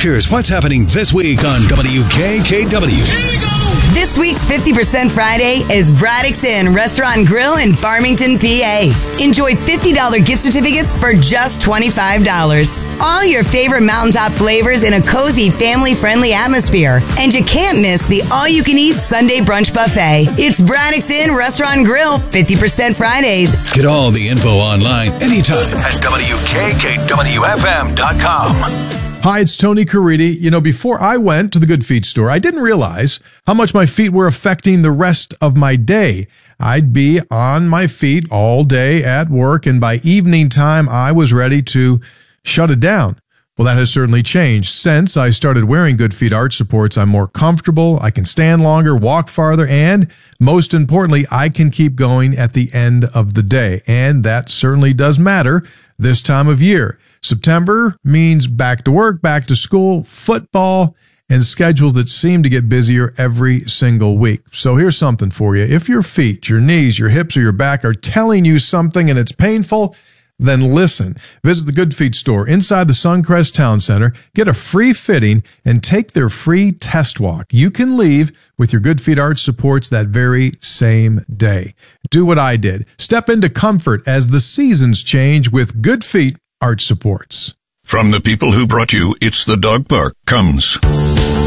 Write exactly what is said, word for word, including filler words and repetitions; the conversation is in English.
Here's what's happening this week on W K K W. This week's fifty percent Friday is Braddock's Inn Restaurant and Grill in Farmington, P A. Enjoy fifty dollars gift certificates for just twenty-five dollars. All your favorite mountaintop flavors in a cozy, family-friendly atmosphere. And you can't miss the all-you-can-eat Sunday brunch buffet. It's Braddock's Inn Restaurant and Grill, fifty percent Fridays. Get all the info online anytime at W K K W F M dot com. Hi, it's Tony Caridi. You know, before I went to the Good Feet store, I didn't realize how much my feet were affecting the rest of my day. I'd be on my feet all day at work, and by evening time, I was ready to shut it down. Well, that has certainly changed. Since I started wearing Good Feet arch supports, I'm more comfortable, I can stand longer, walk farther, and most importantly, I can keep going at the end of the day. And that certainly does matter this time of year. September means back to work, back to school, football, and schedules that seem to get busier every single week. So here's something for you. If your feet, your knees, your hips, or your back are telling you something and it's painful, then listen. Visit the Good Feet store inside the Suncrest Town Center, get a free fitting, and take their free test walk. You can leave with your Good Feet arch supports that very same day. Do what I did. Step into comfort as the seasons change with Good Feet arch supports. From the people who brought you It's the Dog Park comes